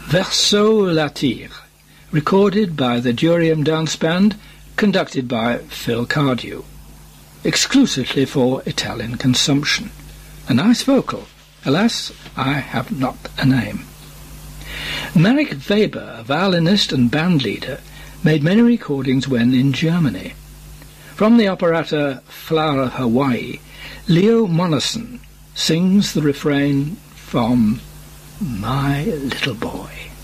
Verso la Tire, recorded by the Durium Dance Band, conducted by Phil Cardew, exclusively for Italian consumption. A nice vocal. Alas, I have not a name. Marek Weber, a violinist and bandleader, made many recordings when in Germany. From the operetta Flower of Hawaii, Leo Monason sings the refrain from My Little Boy.